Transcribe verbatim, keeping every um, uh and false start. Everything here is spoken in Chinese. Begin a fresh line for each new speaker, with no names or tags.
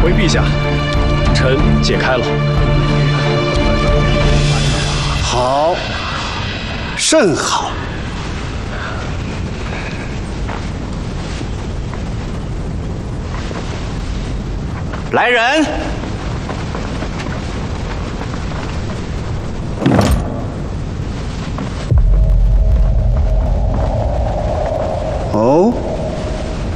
回陛下，臣解开了。
好，甚好。来人！